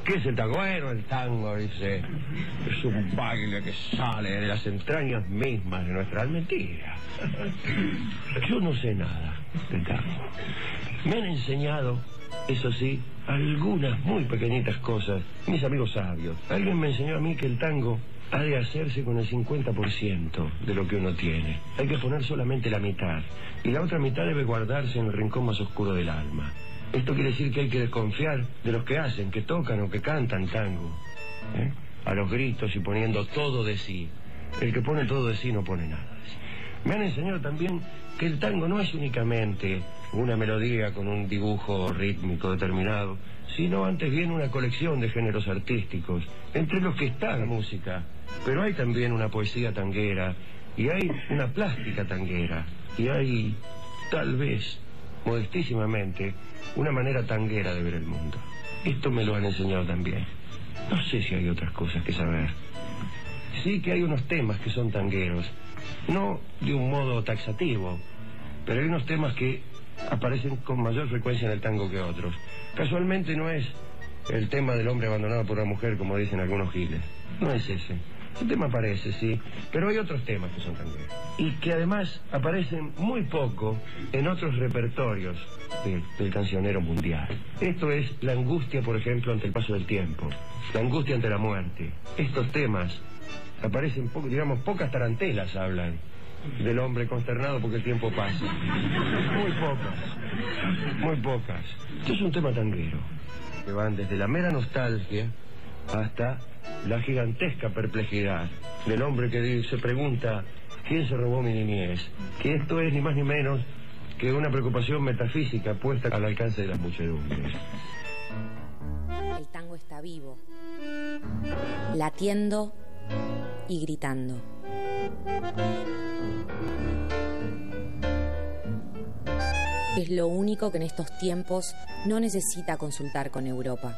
¿Qué es el tango? Bueno, el tango, dice, es un baile que sale de las entrañas mismas de nuestra alma. Mentira. Yo no sé nada del tango. Me han enseñado, eso sí, algunas muy pequeñitas cosas, mis amigos sabios. Alguien me enseñó a mí que el tango ha de hacerse con el 50% de lo que uno tiene. Hay que poner solamente la mitad, y la otra mitad debe guardarse en el rincón más oscuro del alma. Esto quiere decir que hay que desconfiar de los que hacen, que tocan o que cantan tango, a los gritos y poniendo todo de sí. El que pone todo de sí no pone nada de sí. Me han enseñado también que el tango no es únicamente una melodía con un dibujo rítmico determinado, sino antes bien una colección de géneros artísticos, entre los que está la música. Pero hay también una poesía tanguera, y hay una plástica tanguera, y hay, tal vez, modestísimamente, una manera tanguera de ver el mundo. Esto me lo han enseñado también. No sé si hay otras cosas que saber. Sí que hay unos temas que son tangueros, no de un modo taxativo, pero hay unos temas que aparecen con mayor frecuencia en el tango que otros. Casualmente no es el tema del hombre abandonado por una mujer, como dicen algunos giles. No es ese. El tema aparece, sí, pero hay otros temas que son tangueros y que además aparecen muy poco en otros repertorios del cancionero mundial. Esto es la angustia, por ejemplo, ante el paso del tiempo, la angustia ante la muerte. Estos temas aparecen poco, digamos, pocas tarantelas hablan del hombre consternado porque el tiempo pasa. Muy pocas, muy pocas. Esto es un tema tanguero, que van desde la mera nostalgia hasta la gigantesca perplejidad del hombre que se pregunta ¿quién se robó mi niñez? Que esto es ni más ni menos que una preocupación metafísica puesta al alcance de las muchedumbres. El tango está vivo, latiendo y gritando. Es lo único que en estos tiempos no necesita consultar con Europa.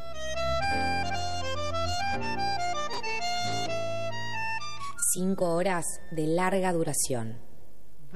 5 horas de larga duración.